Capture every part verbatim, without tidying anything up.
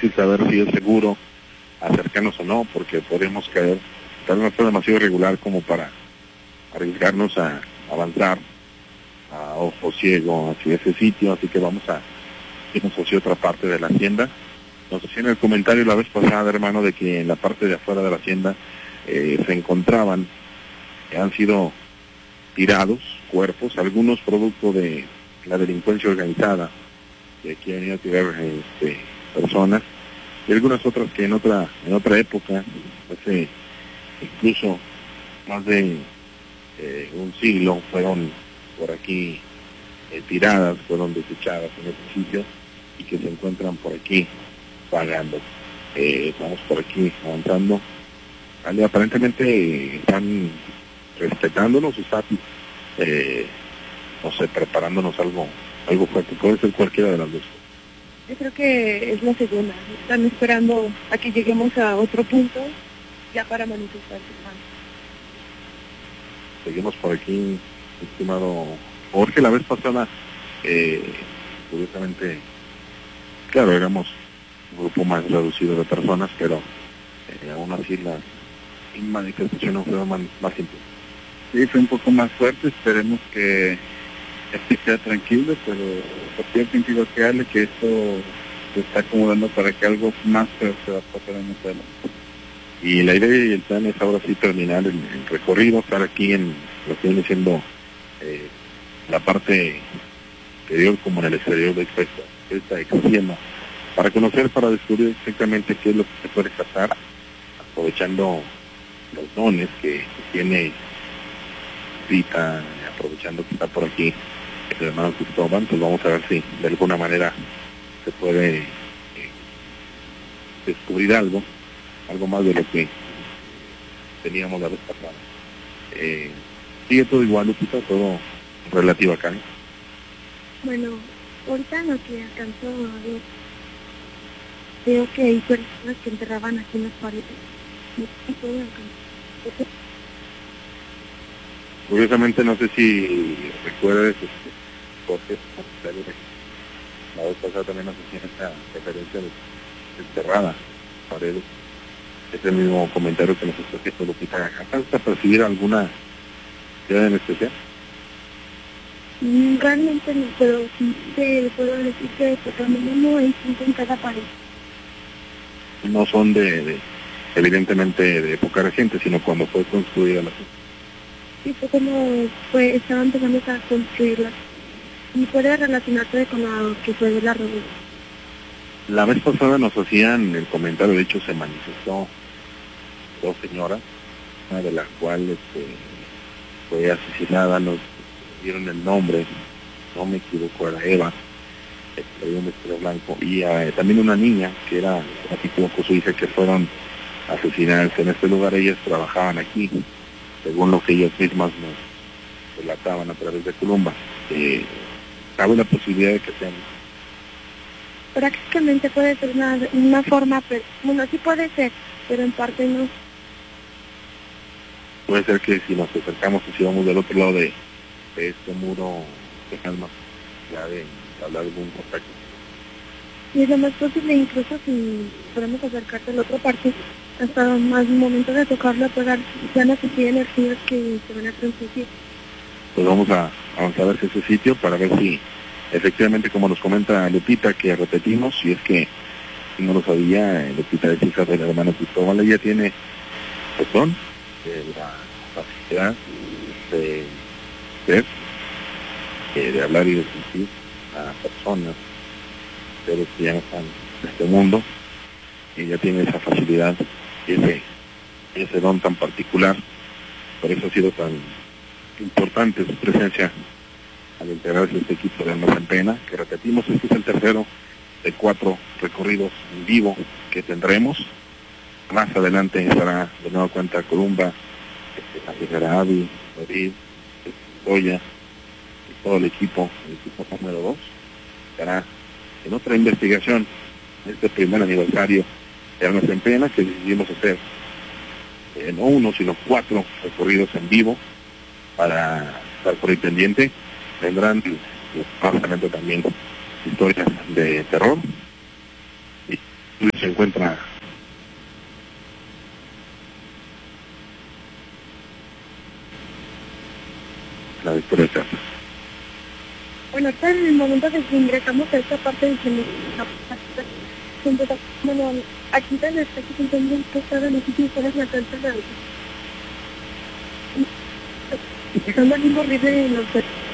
difícil saber si es seguro acercarnos o no, porque podemos caer, tal vez no está demasiado irregular como para arriesgarnos a avanzar a ojo ciego hacia ese sitio, así que vamos a irnos hacia otra parte de la hacienda. Nos hacían el comentario la vez pasada, hermano, de que en la parte de afuera de la hacienda eh, se encontraban, que han sido tirados cuerpos, algunos producto de la delincuencia organizada, que aquí han venido a tirar este, personas, y algunas otras que en otra en otra época, hace incluso más de eh, un siglo, fueron por aquí eh, tiradas, fueron desechadas en ese sitio y que se encuentran por aquí pagando. Eh, vamos por aquí avanzando. Vale, aparentemente están respetándonos, están, eh, no sé, preparándonos algo, algo fuerte. Puede ser cualquiera de las dos. Yo creo que es la segunda. Están esperando a que lleguemos a otro punto ya para manifestar su mano. Seguimos por aquí, estimado Jorge. La vez pasada, eh, curiosamente, claro, éramos un grupo más reducido de personas, pero eh, aún así las manifestaciones fueron más, más simples. Sí, fue un poco más fuerte. Esperemos que este sea tranquilo, pero cualquier sentido que hable que esto se está acomodando para que algo más peor se va a pasar en el adelante. Y la idea y el plan es ahora sí terminar el, el recorrido, estar aquí en lo que viene siendo eh, la parte interior como en el exterior de esta, esta exhacienda, para conocer, para descubrir exactamente qué es lo que se puede captar, aprovechando los dones que, que tiene Rita, aprovechando que está por aquí el hermano Cristóbal, pues vamos a ver si de alguna manera se puede eh, descubrir algo, algo más de lo que teníamos la vez pasada. Eh, sigue todo igual, Lupita, todo relativo acá, ¿no? Bueno, ahorita lo que alcanzó a ver, veo que hay personas que enterraban aquí en las paredes. No puedo alcanzar. Curiosamente, no sé si recuerdes, este, Jorge, la vez pasada también nos hacían esta referencia de enterrada paredes. Es el mismo comentario que nos está haciendo Lupita. ¿Alcanzas a percibir alguna ciudad en especial? Realmente no, pero sí te puedo decir que por lo mínimo hay cinco en cada pared. No son de, de, evidentemente, de época reciente, sino cuando fue construida la ciudad. Sí, fue como fue, estaban empezando a construirlas. Y puede relacionarse con lo que fue de la revolución. La vez pasada nos hacían el comentario, de hecho se manifestó dos señoras, una de las cuales este, fue asesinada, nos dieron el nombre, no me equivoco, era Eva, traía un vestido blanco, y uh, también una niña que era, no me equivoco, su hija, que fueron asesinadas en este lugar. Ellas trabajaban aquí, según lo que ellas mismas nos relataban a través de Columba. Eh, cabe la posibilidad de que sean. Prácticamente puede ser una, una forma, pero bueno, sí puede ser, pero en parte no. Puede ser que si nos acercamos y si vamos del otro lado de, de este muro de calma, ya de hablar algún contacto. Y es lo más posible, incluso si podemos acercarte a la otra parte, hasta más momento de tocarlo, pegar, ya no se tienen energías que se van a transmitir. Pues vamos a avanzar hacia ese sitio para ver si efectivamente, como nos comenta Lupita, que repetimos, si es que no lo sabía, Lupita es hija del hermano Cristóbal, ella tiene perdón, de la capacidad de ver, eh, de hablar y de sentir a personas, seres que ya no están en este mundo. Ella tiene esa facilidad y ese, ese don tan particular, por eso ha sido tan importante su presencia al integrarse este equipo de Almas en Pena, que repetimos, este es el tercero de cuatro recorridos en vivo que tendremos. Más adelante estará de nueva cuenta Columba, la señora Avi, David, Goya y todo el equipo, el equipo número dos, estará en otra investigación, en este primer aniversario de Almas en Pena, que decidimos hacer eh, no uno, sino cuatro recorridos en vivo para estar por ahí pendiente. Vendrán básicamente también historias de terror y encuentra la Victoria Casas. Bueno, está en el momento de que ingresamos a esta parte de que bueno, aquí donde está aquí entendiendo que estaba en el sitio de la alcanza de están valiendo horrible en los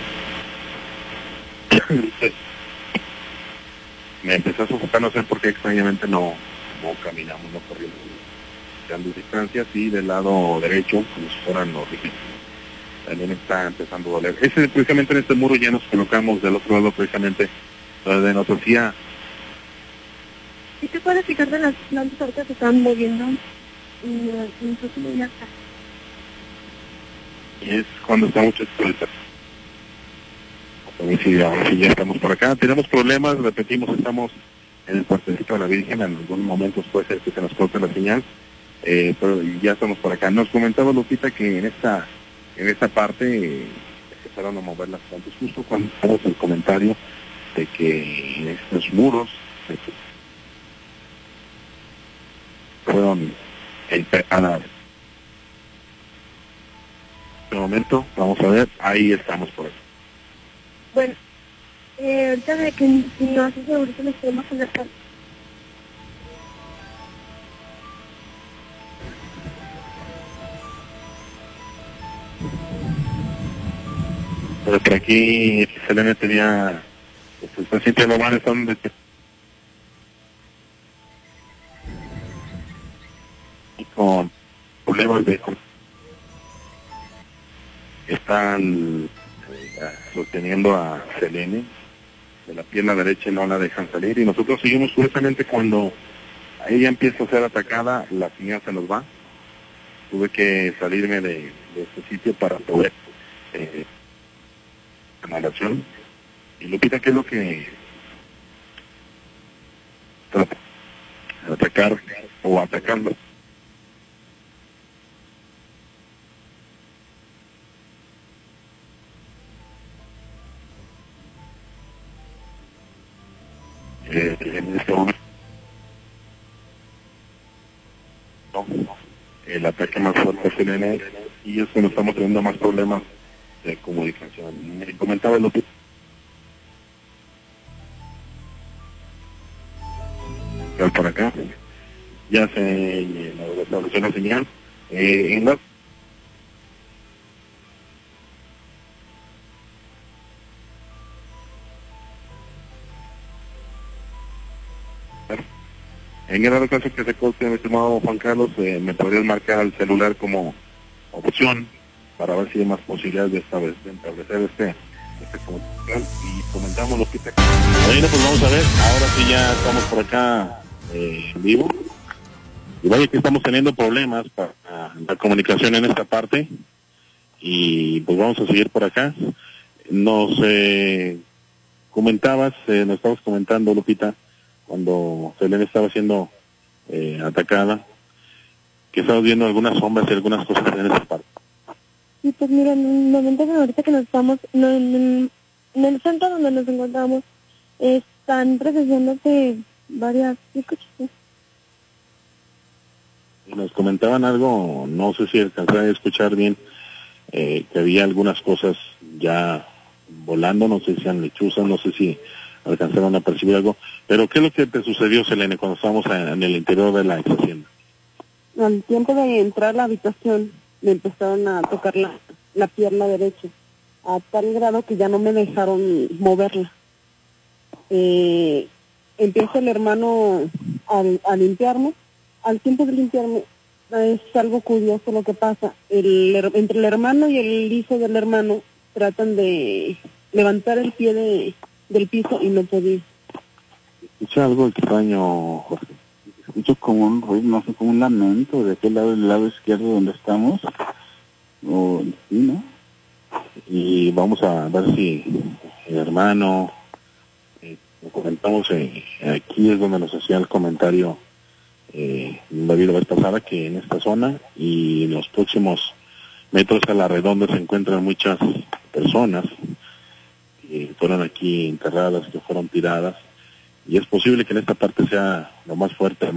me empezó a sofocar, no sé por qué extrañamente no, no caminamos, no corrimos dando distancias, y del lado derecho, como si fueran los rígidos, también está empezando a doler. Ese, precisamente en este muro ya nos colocamos del otro lado, precisamente donde nos hacía. ¿Y te puedes fijar de las plantas ahorita que están moviendo? Y nosotros ya está. Y es cuando está mucho expuesta. A ver si ahora sí ya estamos por acá. Tenemos problemas, repetimos, estamos en el puertecito de la Virgen, en algunos momentos puede ser que se nos corte la señal, eh, pero ya estamos por acá. Nos comentaba Lupita que en esta en esta parte eh, empezaron a mover las plantas justo cuando hicimos el comentario de que en estos muros de que fueron empezadas. En este momento, vamos a ver, ahí estamos por ahí. Bueno, eh, ahorita de que si no haces ahorita nos podemos acercar. Pero por aquí Selene tenía, pues está sintiendo mal, están de... y con problemas de... están eh, sosteniendo a Selene de la pierna derecha y no la dejan salir, y nosotros seguimos justamente cuando ella empieza a ser atacada, la señal se nos va. Tuve que salirme de, de este sitio para poder eh, inhalación. Y Lupita, ¿qué es lo que trata de atacar o atacando? Eh, en este momento el ataque más fuerte es el N E y eso nos estamos teniendo más problemas de comunicación. Me comentaba Lupita por acá, ya se eh, estableció la señal. Eh, en la En el dado caso que se corte, mi estimado Juan Carlos, eh, me podrías marcar al celular como opción para ver si hay más posibilidades de establecer, de establecer este, este comunicación, y comentamos lo que te... Bueno, pues vamos a ver, ahora sí ya estamos por acá eh, en vivo, y vaya que estamos teniendo problemas para la comunicación en esta parte, y pues vamos a seguir por acá. Nos eh, comentabas, eh, nos estabas comentando, Lupita, cuando Selene estaba siendo eh, atacada, que estabas viendo algunas sombras y algunas cosas en esa parte. Sí, pues mira, en el momento de ahorita que nos estamos, no, en, en el centro donde nos encontramos, están presenciándose varias... ¿sí escuchas? Nos comentaban algo, no sé si alcanzé a escuchar bien, eh, que había algunas cosas ya volando, no sé si eran lechuzas, no sé si alcanzaron a percibir algo, pero ¿qué es lo que te sucedió, Selene, cuando estábamos en, en el interior de la ex hacienda? Al tiempo de entrar a la habitación, me empezaron a tocar la, la pierna derecha, a tal grado que ya no me dejaron moverla. Eh, empieza el hermano a, a limpiarme. Al tiempo de limpiarme, es algo curioso lo que pasa. El, entre el hermano y el hijo del hermano tratan de levantar el pie de... del piso y no podía. Escucha algo extraño, Jorge. Escucho como un ruido, no sé, como un lamento de aquel lado, del lado izquierdo donde estamos. O, sí, ¿no? Y vamos a ver si el hermano, eh, lo comentamos, eh, aquí es donde nos hacía el comentario eh, David la vez pasada, que en esta zona y en los próximos metros a la redonda se encuentran muchas personas que fueron aquí enterradas, que fueron tiradas, y es posible que en esta parte sea lo más fuerte.